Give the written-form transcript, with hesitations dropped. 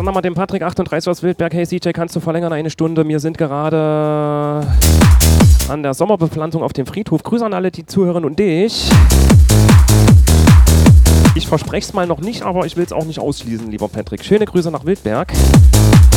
Sag mal dem Patrick 38 aus Wildberg, hey CJ, kannst du verlängern eine Stunde? Wir sind gerade an der Sommerbepflanzung auf dem Friedhof. Grüße an alle, die zuhören und dich. Ich verspreche es mal noch nicht, aber ich will es auch nicht ausschließen, lieber Patrick. Schöne Grüße nach Wildberg.